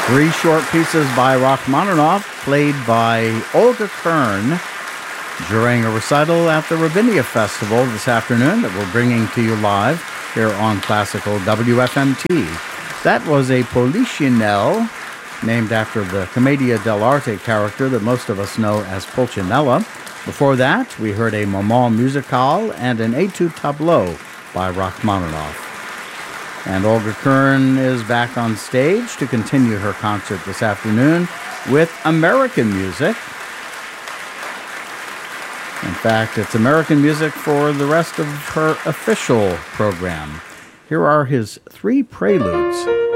Three short pieces by Rachmaninoff, played by Olga Kern during a recital at the Ravinia Festival this afternoon that we're bringing to you live here on Classical WFMT. That was a Polichinelle, named after the Commedia dell'arte character that most of us know as Pulcinella. Before that, we heard a Moment Musical and an Etude Tableau by Rachmaninoff. And Olga Kern is back on stage to continue her concert this afternoon with American music. In fact, it's American music for the rest of her official program. Here are his three preludes.